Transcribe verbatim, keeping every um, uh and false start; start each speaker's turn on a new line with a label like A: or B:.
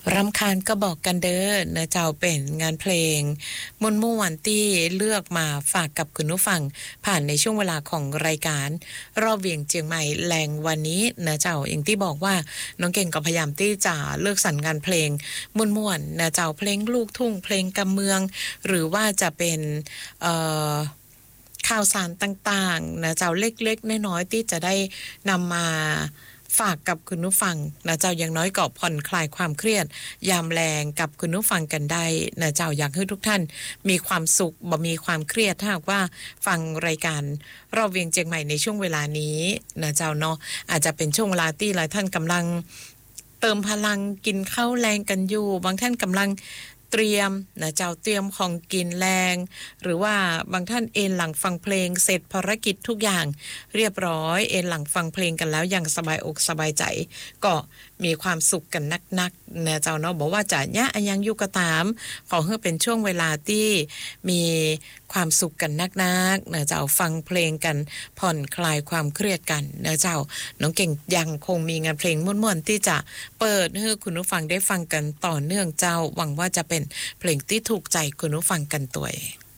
A: รำคาญก็บอกกันเด้อนะเจ้าเป็นงานเพลงมนม่วนที่เลือกมาฝากกับคุณผู้ฟังผ่านในช่วงเวลาของรายการรอบเวียงเจียงใหม่แรงวันนี้นะเจ้าอย่างที่บอกว่าน้องเก่งก็พยายามที่จะเลือกสรรงานเพลงม่วนๆนะเจ้าเพลงลูกทุ่งเพลงกำเมืองหรือว่าจะเป็นเอ่อข่าวสารต่างๆนะเจ้าเล็กๆน้อยๆที่จะได้นำมาฝากกับคุณผู้ฟังนะเจ้าอย่างน้อยก็ผ่อนคลายความเครียดยามแรงกับคุณผู้ฟังกันได้นะเจ้าอยากให้ทุกท่านมีความสุขบ่มีความเครียดถ้าหากว่าฟังรายการรอบเวียงเจียงใหม่ในช่วงเวลานี้นะเจ้าเนาะอาจจะเป็นช่วงเวลาที่หลายท่านกำลังเติมพลังกินข้าวแรงกันอยู่บางท่านกำลังเตรียมนะเจ้าเตรียมของกินแรงหรือว่าบางท่านเอนหลังฟังเพลงเสร็จภารกิจทุกอย่างเรียบร้อยเอนหลังฟังเพลงกันแล้วอย่างสบายอกสบายใจก็มีความสุขกันนักๆนะเจ้าเนาะบอกว่าจะยะอันยังอยู่ก็ตามขอให้เป็นช่วงเวลาที่มีความสุขกันนักๆนะเจ้าฟังเพลงกันผ่อนคลายความเครียดกันนะเจ้าน้องเก่งยังคงมีงานเพลงม่วนๆที่จะเปิดให้คุณผู้ฟังได้ฟังกันต่อเนื่องเจ้าหวังว่าจะเป็นเพลงที่ถูกใจคุณผู้ฟังกันตัวเอง